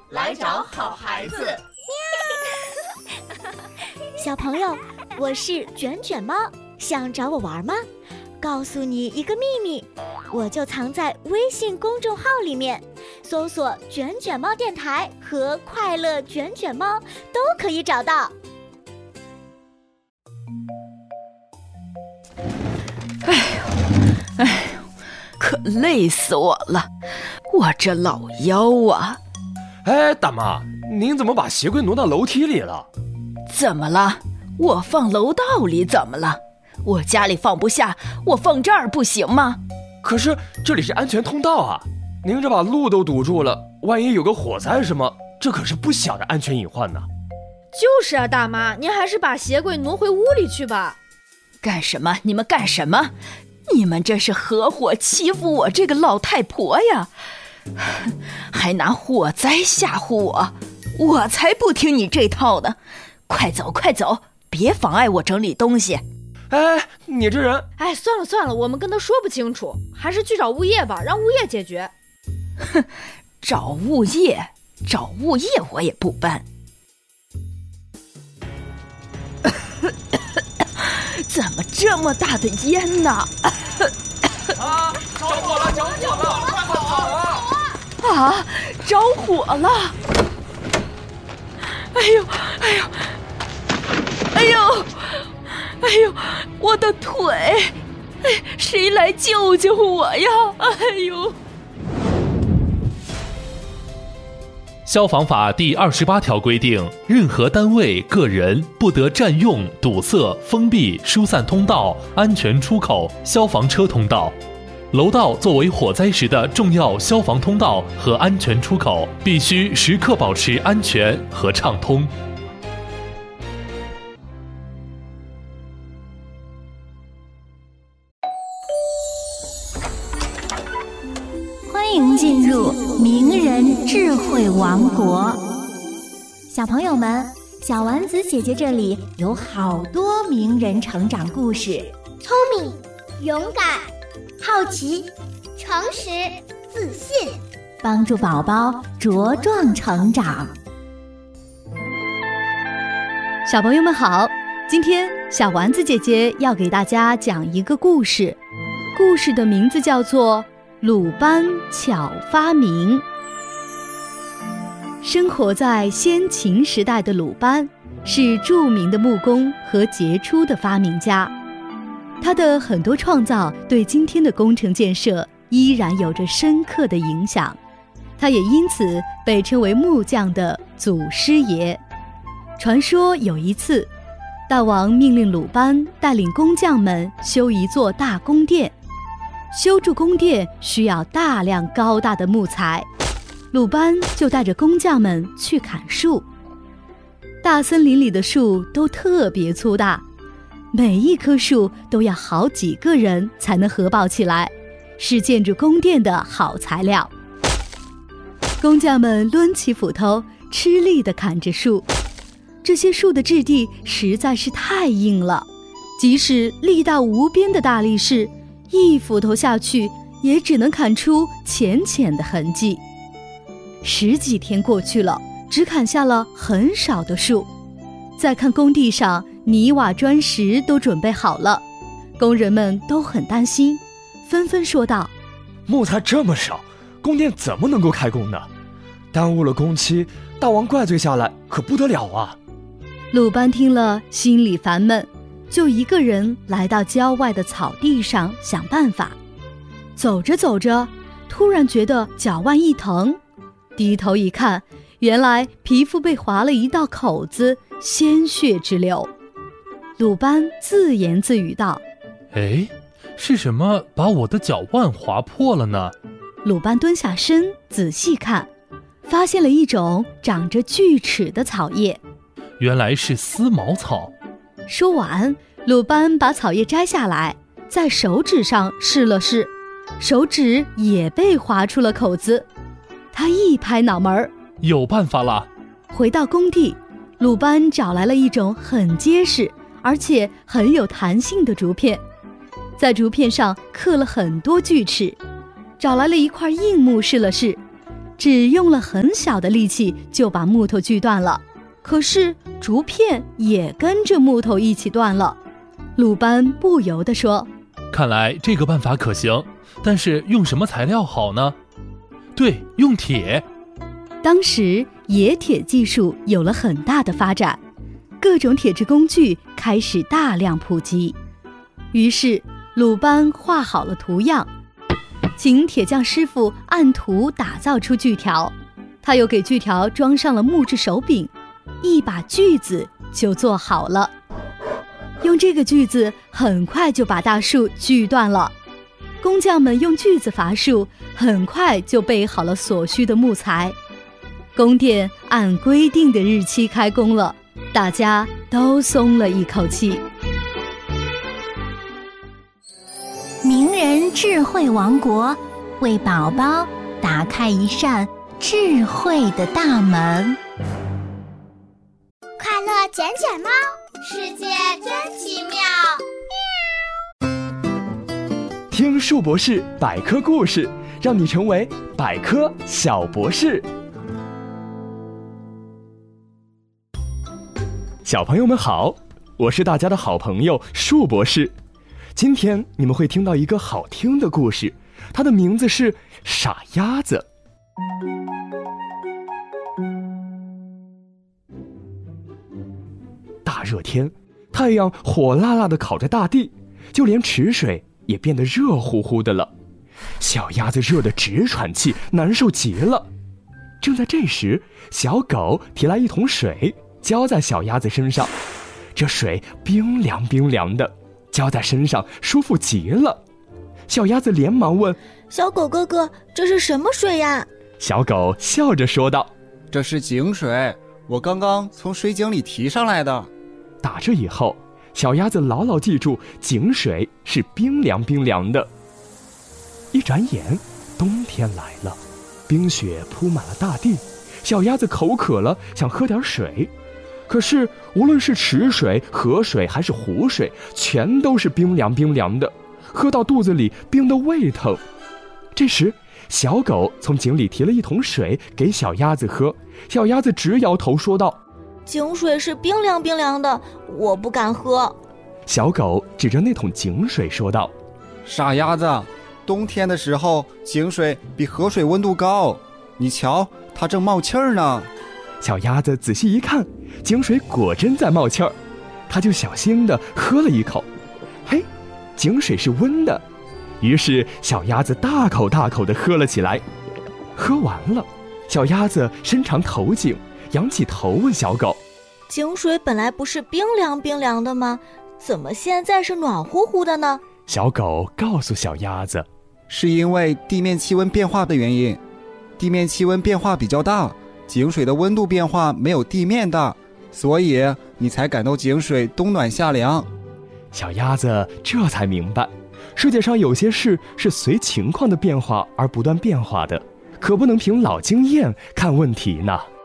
来找好孩子。 小朋友，我是卷卷猫，想找我玩吗？告诉你一个秘密，我就藏在微信公众号里面，搜索卷卷猫电台和快乐卷卷猫都可以找到。 哎呦，可累死我了，我这老腰啊！ 哎，大妈，您怎么把鞋柜挪到楼梯里了？ 怎么了？我放楼道里怎么了？我家里放不下，我放这儿不行吗？ 可是这里是安全通道啊，您这把路都堵住了，万一有个火灾什么，这可是不小的安全隐患呢。 就是啊，大妈，您还是把鞋柜挪回屋里去吧。 干什么？你们干什么？你们这是合伙欺负我这个老太婆呀，还拿火灾吓唬我，我才不听你这套呢！快走快走，别妨碍我整理东西。 哎，你这人…… 哎，算了，我们跟他说不清楚，还是去找物业吧，让物业解决。 哼，找物业我也不搬。怎么这么大的烟呢？ 啊！着火了！快跑啊！ 啊！着火了！哎呦！我的腿！哎，谁来救救我呀？哎呦！ 消防法第28条规定，任何单位、个人不得占用、堵塞、封闭、疏散通道、安全出口、消防车通道。楼道作为火灾时的重要消防通道和安全出口，必须时刻保持安全和畅通。 欢迎进入名人智慧王国。小朋友们，小丸子姐姐这里有好多名人成长故事， 聪明、勇敢、好奇、诚实、自信， 帮助宝宝茁壮成长。 小朋友们好，今天小丸子姐姐要给大家讲一个故事，故事的名字叫做鲁班巧发明。生活在先秦时代的鲁班是著名的木工和杰出的发明家，他的很多创造对今天的工程建设依然有着深刻的影响，他也因此被称为木匠的祖师爷。传说有一次，大王命令鲁班带领工匠们修一座大宫殿，修筑宫殿需要大量高大的木材，鲁班就带着工匠们去砍树。大森林里的树都特别粗大，每一棵树都要好几个人才能合抱起来，是建筑宫殿的好材料。工匠们抡起斧头，吃力地砍着树，这些树的质地实在是太硬了，即使力大无边的大力士一斧头下去，也只能砍出浅浅的痕迹。10几天过去了，只砍下了很少的树。再看工地上，泥瓦砖石都准备好了，工人们都很担心，纷纷说道： 木材这么少，宫殿怎么能够开工呢？耽误了工期，大王怪罪下来可不得了啊！ 鲁班听了心里烦闷，就一个人来到郊外的草地上想办法。走着走着，突然觉得脚腕一疼，低头一看，原来皮肤被划了一道口子，鲜血直流。鲁班自言自语道： 哎，是什么把我的脚腕划破了呢？ 鲁班蹲下身仔细看，发现了一种长着锯齿的草叶， 原来是丝毛草。 说完，鲁班把草叶摘下来，在手指上试了试，手指也被划出了口子。他一拍脑门， 有办法了。 回到工地，鲁班找来了一种很结实而且很有弹性的竹片，在竹片上刻了很多锯齿，找来了一块硬木试了试， 只用了很小的力气就把木头锯断了，可是竹片也跟着木头一起断了。鲁班不由地说： 看来这个办法可行，但是用什么材料好呢？对，用铁。 当时冶铁技术有了很大的发展，各种铁制工具开始大量普及。于是鲁班画好了图样，请铁匠师傅按图打造出锯条，他又给锯条装上了木质手柄，一把锯子就做好了。用这个锯子很快就把大树锯断了。工匠们用锯子伐树，很快就备好了所需的木材。宫殿按规定的日期开工了，大家都松了一口气。 名人智慧王国为宝宝打开一扇智慧的大门。 快乐卷卷猫，世界真奇妙。 听树博士百科故事，让你成为百科小博士。小朋友们好，我是大家的好朋友树博士。今天你们会听到一个好听的故事，它的名字是傻鸭子。大热天，太阳火辣辣地烤着大地，就连池水也变得热乎乎的了。小鸭子热得直喘气，难受极了。正在这时，小狗提来一桶水，浇在小鸭子身上。这水冰凉冰凉的，浇在身上舒服极了。小鸭子连忙问： 小狗哥哥，这是什么水呀？ 小狗笑着说道： 这是井水，我刚刚从水井里提上来的。 打这以后，小鸭子牢牢记住，井水是冰凉冰凉的。一转眼，冬天来了，冰雪铺满了大地。小鸭子口渴了，想喝点水，可是无论是池水、河水还是湖水，全都是冰凉冰凉的，喝到肚子里冰得胃疼。这时，小狗从井里提了一桶水给小鸭子喝，小鸭子直摇头说道： 井水是冰凉冰凉的，我不敢喝。 小狗指着那桶井水说道： 傻鸭子，冬天的时候井水比河水温度高，你瞧它正冒气儿呢。 小鸭子仔细一看，井水果真在冒气儿，它就小心地喝了一口，嘿，井水是温的。于是小鸭子大口大口地喝了起来。喝完了，小鸭子伸长头颈，仰起头问小狗： 井水本来不是冰凉冰凉的吗？怎么现在是暖乎乎的呢？ 小狗告诉小鸭子： 是因为地面气温变化的原因，地面气温变化比较大，井水的温度变化没有地面大，所以你才感到井水冬暖夏凉。 小鸭子这才明白，世界上有些事是随情况的变化而不断变化的，可不能凭老经验看问题呢。